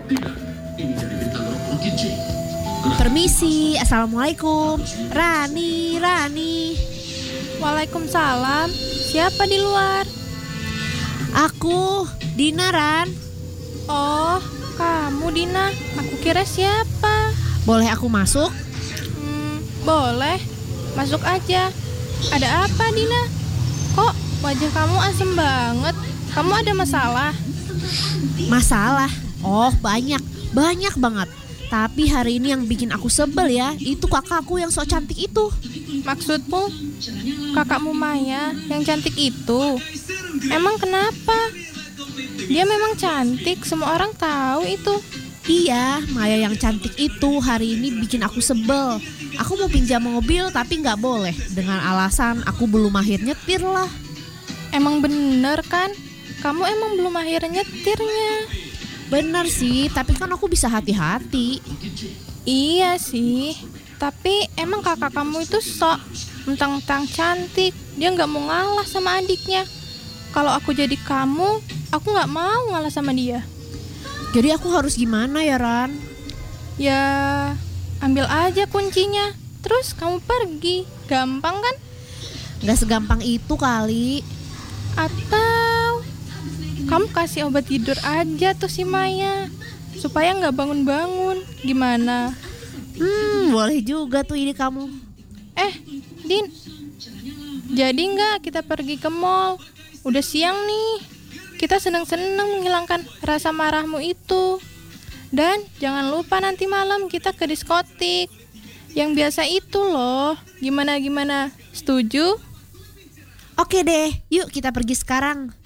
Permisi, assalamualaikum. Rani. Waalaikumsalam. Siapa di luar? Aku, Dina, Ran. Oh, kamu Dina. Aku kira siapa? Boleh aku masuk? Boleh. Masuk aja. Ada apa, Dina? Kok wajah kamu asem banget? Kamu ada masalah? Masalah? Oh, banyak banget. Tapi hari ini yang bikin aku sebel ya, itu kakakku yang sok cantik itu. Maksudmu kakakmu Maya yang cantik itu? Emang kenapa? Dia memang cantik, semua orang tahu itu. Iya, Maya yang cantik itu hari ini bikin aku sebel. Aku mau pinjam mobil tapi gak boleh, dengan alasan aku belum mahir nyetir lah. Emang bener kan? Kamu emang belum mahir nyetirnya. Bener sih, tapi kan aku bisa hati-hati. Iya sih, tapi emang kakak kamu itu sok mentang-mentang cantik. Dia gak mau ngalah sama adiknya. Kalau aku jadi kamu, aku gak mau ngalah sama dia. Jadi aku harus gimana ya, Ran? Ya, ambil aja kuncinya, terus kamu pergi. Gampang kan? Gak segampang itu kali. Atau kamu kasih obat tidur aja tuh si Maya, supaya gak bangun-bangun. Gimana? Boleh juga tuh ide kamu. Din, jadi gak kita pergi ke mall? Udah siang nih. Kita seneng-seneng menghilangkan rasa marahmu itu. Dan jangan lupa nanti malam kita ke diskotik yang biasa itu loh. Gimana? Setuju? Oke deh, yuk kita pergi sekarang.